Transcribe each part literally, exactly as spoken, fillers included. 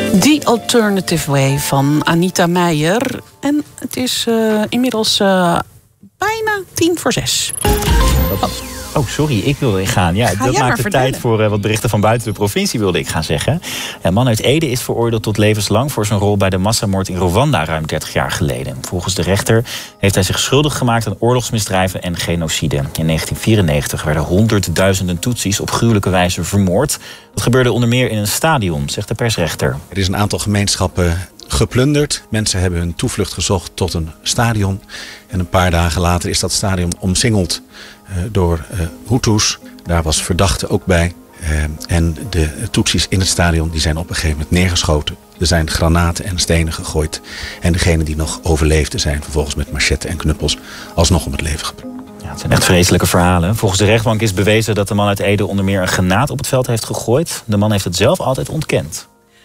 The Alternative Way van Anita Meijer. En het is uh, inmiddels uh, bijna tien voor zes. Oh. Oh, sorry, ik wilde gaan. Ja, Ga dat maakt de vertellen. tijd voor uh, wat berichten van buiten de provincie, wilde ik gaan zeggen. Een man uit Ede is veroordeeld tot levenslang voor zijn rol bij de massamoord in Rwanda ruim dertig jaar geleden. Volgens de rechter heeft hij zich schuldig gemaakt aan oorlogsmisdrijven en genocide. In negentien vierennegentig werden honderdduizenden Tutsis op gruwelijke wijze vermoord. Dat gebeurde onder meer in een stadion, zegt de persrechter. Er is een aantal gemeenschappen geplunderd. Mensen hebben hun toevlucht gezocht tot een stadion. En een paar dagen later is dat stadion omsingeld uh, door uh, Hutus. Daar was verdachte ook bij. Uh, en de Tutsis in het stadion die zijn op een gegeven moment neergeschoten. Er zijn granaten en stenen gegooid. En degenen die nog overleefden zijn vervolgens met machetten en knuppels alsnog om het leven gebracht. Ja, het zijn echt vreselijke verhalen. Volgens de rechtbank is bewezen dat de man uit Ede onder meer een granaat op het veld heeft gegooid. De man heeft het zelf altijd ontkend.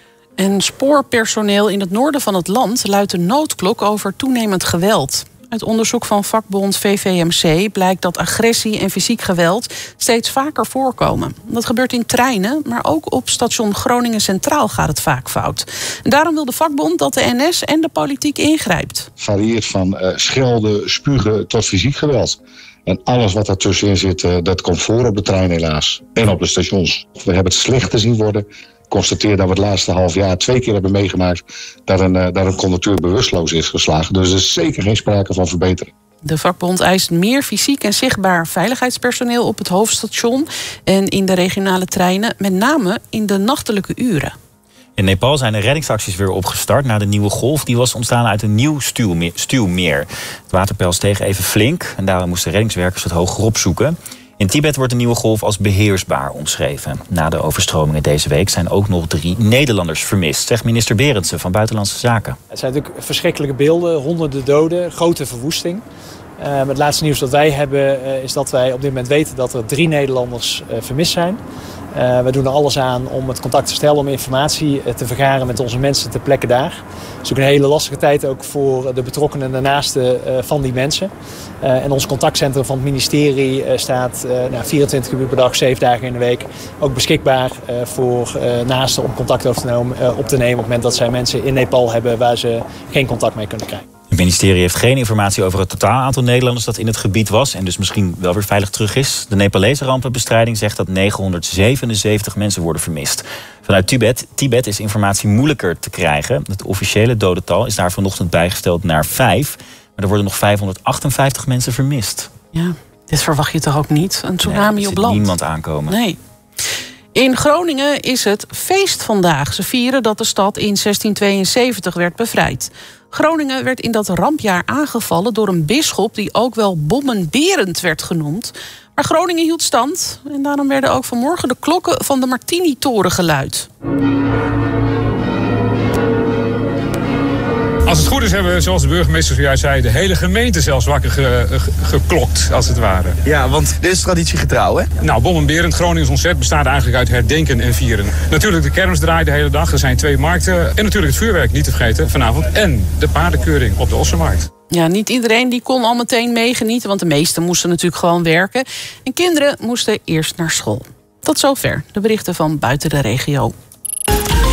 En spoorpersoneel in het noorden van het land luidt de noodklok over toenemend geweld. Uit onderzoek van vakbond V V M C blijkt dat agressie en fysiek geweld steeds vaker voorkomen. Dat gebeurt in treinen, maar ook op station Groningen Centraal gaat het vaak fout. En daarom wil de vakbond dat de N S en de politiek ingrijpt. Varieert van uh, schelden, spugen tot fysiek geweld. En alles wat daartussenin zit, uh, dat komt voor op de trein helaas. En op de stations. We hebben het slechter zien worden. Ik constateer dat we het laatste half jaar twee keer hebben meegemaakt dat een, uh, dat een conducteur bewusteloos is geslagen. Dus er is zeker geen sprake van verbetering. De vakbond eist meer fysiek en zichtbaar veiligheidspersoneel op het hoofdstation en in de regionale treinen, met name in de nachtelijke uren. In Nepal zijn de reddingsacties weer opgestart na de nieuwe golf. Die was ontstaan uit een nieuw stuwmeer. stuwmeer. Het waterpeil steeg even flink en daarom moesten reddingswerkers het hogerop zoeken. In Tibet wordt de nieuwe golf als beheersbaar omschreven. Na de overstromingen deze week zijn ook nog drie Nederlanders vermist, zegt minister Berendsen van Buitenlandse Zaken. Het zijn natuurlijk verschrikkelijke beelden, honderden doden, grote verwoesting. Uh, het laatste nieuws dat wij hebben uh, is dat wij op dit moment weten dat er drie Nederlanders uh, vermist zijn. Uh, we doen er alles aan om het contact te stellen, om informatie uh, te vergaren met onze mensen ter plekke daar. Het is ook een hele lastige tijd ook voor de betrokkenen en de naasten uh, van die mensen. Uh, en ons contactcentrum van het ministerie uh, staat uh, nou, vierentwintig uur per dag, zeven dagen in de week ook beschikbaar uh, voor uh, naasten om contact over te nemen, uh, op te nemen op het moment dat zij mensen in Nepal hebben waar ze geen contact mee kunnen krijgen. Het ministerie heeft geen informatie over het totaal aantal Nederlanders dat in het gebied was en dus misschien wel weer veilig terug is. De Nepalese rampenbestrijding zegt dat negenhonderdzevenenzeventig mensen worden vermist. Vanuit Tibet, Tibet is informatie moeilijker te krijgen. Het officiële dodental is daar vanochtend bijgesteld naar vijf. Maar er worden nog vijfhonderdachtenvijftig mensen vermist. Ja, dit verwacht je toch ook niet? Een tsunami nee, op land. Niemand aankomen. Nee. In Groningen is het feest vandaag. Ze vieren dat de stad in zestien tweeënzeventig werd bevrijd. Groningen werd in dat rampjaar aangevallen door een bisschop die ook wel Bommenberend werd genoemd. Maar Groningen hield stand en daarom werden ook vanmorgen de klokken van de Martini-toren geluid. Als het goed is hebben we, zoals de burgemeester zojuist zei, de hele gemeente zelfs wakker ge, ge, geklokt, als het ware. Ja, want dit is traditiegetrouw, hè? Nou, Bommenberend, Groningens ontzet, bestaat eigenlijk uit herdenken en vieren. Natuurlijk de kermis draait de hele dag, er zijn twee markten. En natuurlijk het vuurwerk, niet te vergeten, vanavond. En de paardenkeuring op de Ossenmarkt. Ja, niet iedereen die kon al meteen meegenieten, want de meesten moesten natuurlijk gewoon werken. En kinderen moesten eerst naar school. Tot zover de berichten van buiten de regio.